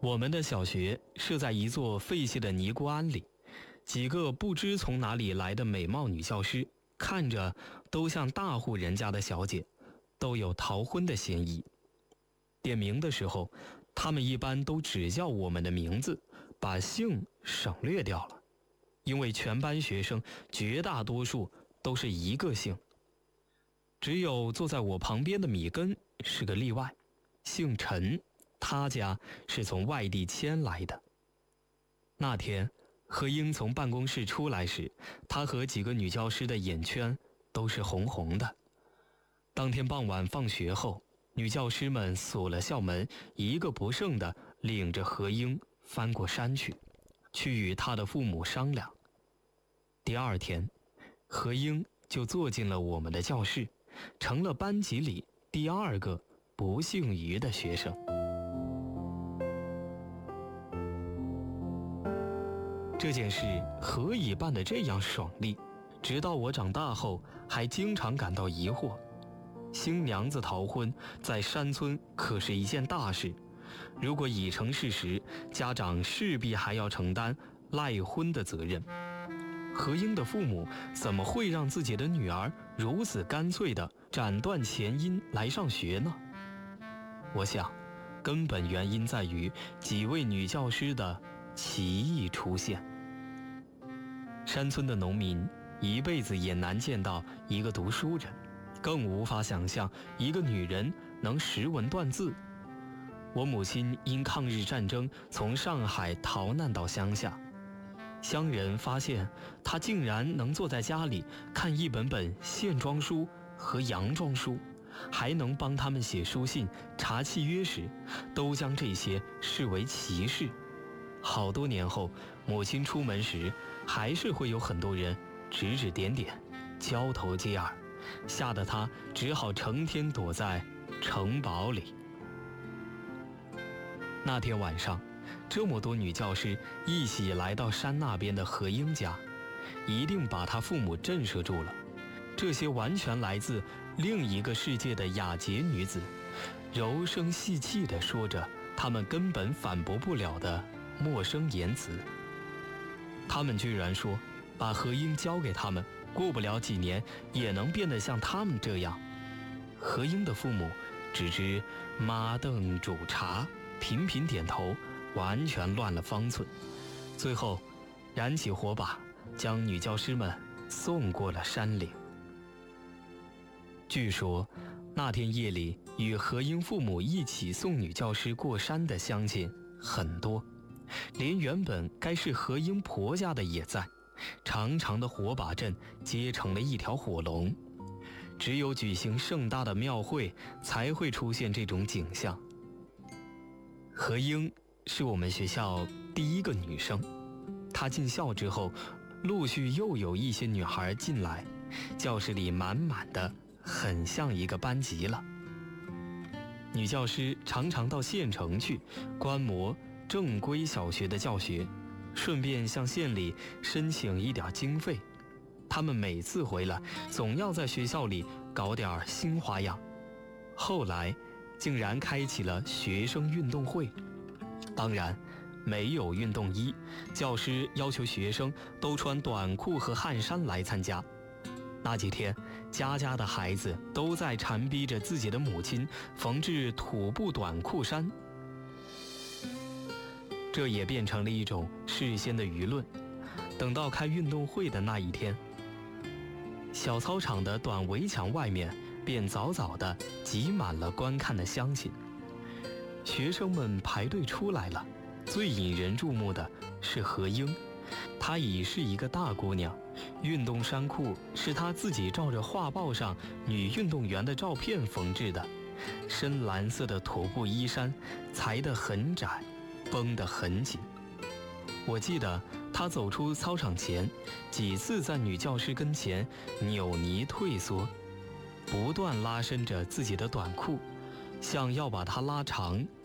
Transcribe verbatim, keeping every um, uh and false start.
我们的小学设在一座废弃的尼姑庵里，几个不知从哪里来的美貌女教师，看着都像大户人家的小姐，都有逃婚的嫌疑。点名的时候，他们一般都只叫我们的名字，把姓省略掉了，因为全班学生绝大多数都是一个姓。只有坐在我旁边的米根是个例外，姓陈，他家是从外地迁来的。那天何英从办公室出来时，她和几个女教师的眼圈都是红红的。当天傍晚放学后，女教师们锁了校门，一个不剩的领着何英翻过山去，去与她的父母商量。第二天，何英就坐进了我们的教室，成了班级里第二个不姓于的学生。这件事何以办得这样爽利，直到我长大后还经常感到疑惑。新娘子逃婚在山村可是一件大事，如果已成事实，家长势必还要承担赖婚的责任。何英的父母怎么会让自己的女儿如此干脆地斩断前因来上学呢？我想根本原因在于几位女教师的奇异出现。山村的农民一辈子也难见到一个读书人，更无法想象一个女人能识文断字。我母亲因抗日战争从上海逃难到乡下，乡人发现她竟然能坐在家里看一本本线装书和洋装书，还能帮他们写书信、查契约时，都将这些视为奇事。好多年后，母亲出门时，还是会有很多人指指点点，交头接耳，吓得她只好成天躲在城堡里。那天晚上，这么多女教师一起来到山那边的何英家，一定把她父母震慑住了。这些完全来自另一个世界的雅洁女子，柔声细气地说着她们根本反驳不了的陌生言辞。他们居然说把何英交给他们，过不了几年也能变得像他们这样。何英的父母只知妈凳煮茶，频频点头，完全乱了方寸。最后燃起火把，将女教师们送过了山岭。据说那天夜里与何英父母一起送女教师过山的乡亲很多，连原本该是何英婆家的也在，长长的火把阵结成了一条火龙。只有举行盛大的庙会才会出现这种景象。何英是我们学校第一个女生，她进校之后，陆续又有一些女孩进来，教室里满满的，很像一个班级了。女教师常常到县城去观摩正规小学的教学，顺便向县里申请一点经费。他们每次回来总要在学校里搞点新花样，后来竟然开启了学生运动会。当然没有运动衣，教师要求学生都穿短裤和汗衫来参加。那几天家家的孩子都在缠逼着自己的母亲缝制土布短裤衫，这也变成了一种事先的舆论。等到开运动会的那一天，小操场的短围墙外面便早早地挤满了观看的乡亲。学生们排队出来了，最引人注目的是何英。她已是一个大姑娘，运动衫裤是她自己照着画报上女运动员的照片缝制的，深蓝色的土布衣衫裁得很窄，绷得很紧。我记得她走出操场前，几次在女教师跟前扭捏退缩，不断拉伸着自己的短裤，像要把它拉长